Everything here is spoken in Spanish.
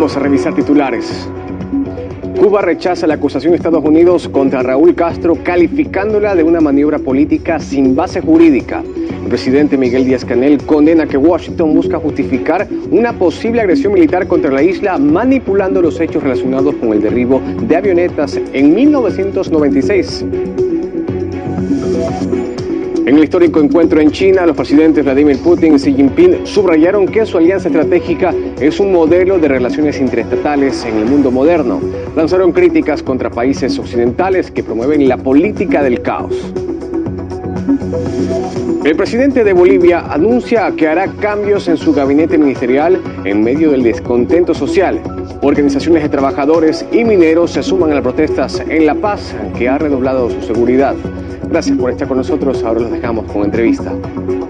Vamos a revisar titulares. Cuba rechaza la acusación de Estados Unidos contra Raúl Castro, calificándola de una maniobra política sin base jurídica. El presidente Miguel Díaz-Canel condena que Washington busca justificar una posible agresión militar contra la isla, manipulando los hechos relacionados con el derribo de avionetas en 1996. En el histórico encuentro en China, los presidentes Vladimir Putin y Xi Jinping subrayaron que su alianza estratégica es un modelo de relaciones interestatales en el mundo moderno. Lanzaron críticas contra países occidentales que promueven la política del caos. El presidente de Bolivia anuncia que hará cambios en su gabinete ministerial en medio del descontento social. Organizaciones de trabajadores y mineros se suman a las protestas en La Paz, que ha redoblado su seguridad. Gracias por estar con nosotros. Ahora los dejamos con entrevista.